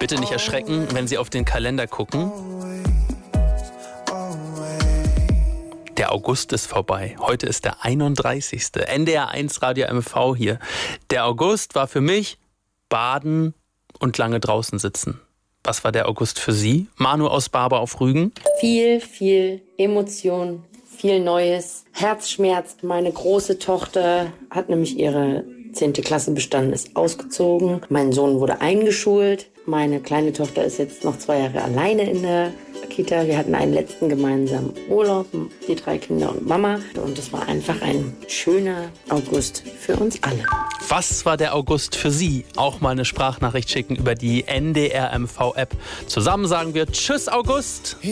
Bitte nicht erschrecken, wenn Sie auf den Kalender gucken. Der August ist vorbei. Heute ist der 31. NDR 1 Radio MV hier. Der August war für mich Baden und lange draußen sitzen. Was war der August für Sie? Manu aus Barber auf Rügen? Viel Emotion, viel Neues. Herzschmerz. Meine große Tochter hat nämlich ihre 10. Klasse bestanden, ist ausgezogen. Mein Sohn wurde eingeschult. Meine kleine Tochter ist jetzt noch 2 Jahre alleine in der Kita. Wir hatten einen letzten gemeinsamen Urlaub, die 3 Kinder und Mama. Und es war einfach ein schöner August für uns alle. Was war der August für Sie? Auch mal eine Sprachnachricht schicken über die NDR MV App. Zusammen sagen wir Tschüss August.